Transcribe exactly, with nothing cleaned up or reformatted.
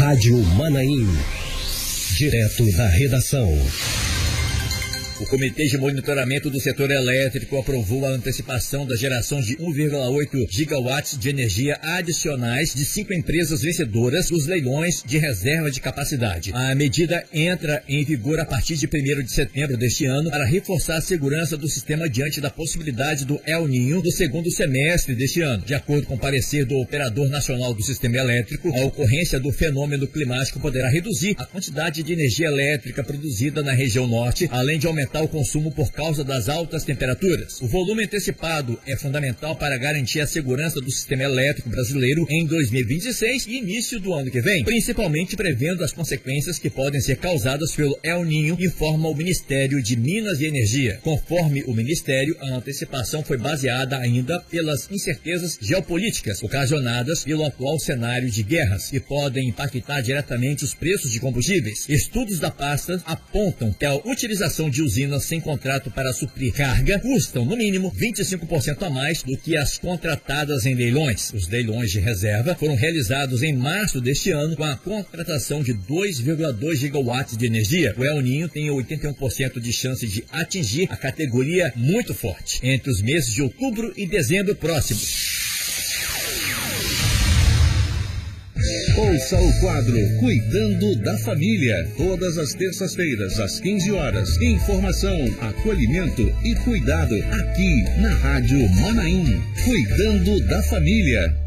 Rádio Manaim. Direto da redação. O Comitê de Monitoramento do Setor Elétrico aprovou a antecipação da geração de um vírgula oito gigawatts de energia adicionais de cinco empresas vencedoras dos leilões de reserva de capacidade. A medida entra em vigor a partir de primeiro de setembro deste ano para reforçar a segurança do sistema diante da possibilidade do El Niño do segundo semestre deste ano. De acordo com o parecer do Operador Nacional do Sistema Elétrico, a ocorrência do fenômeno climático poderá reduzir a quantidade de energia elétrica produzida na região norte, além de aumentar o consumo por causa das altas temperaturas. O volume antecipado é fundamental para garantir a segurança do sistema elétrico brasileiro em dois mil e vinte e seis e início do ano que vem, principalmente prevendo as consequências que podem ser causadas pelo El Niño, informa o Ministério de Minas e Energia. Conforme o Ministério, a antecipação foi baseada ainda pelas incertezas geopolíticas ocasionadas pelo atual cenário de guerras e podem impactar diretamente os preços de combustíveis. Estudos da pasta apontam que a utilização de usinas sem contrato para suprir carga custam, no mínimo, vinte e cinco por cento a mais do que as contratadas em leilões. Os leilões de reserva foram realizados em março deste ano com a contratação de dois vírgula dois gigawatts de energia. O El Niño tem oitenta e um por cento de chance de atingir a categoria muito forte entre os meses de outubro e dezembro próximos. Ouça o quadro Cuidando da Família, todas as terças-feiras, às quinze horas. Informação, acolhimento e cuidado aqui na Rádio Manaim. Cuidando da Família.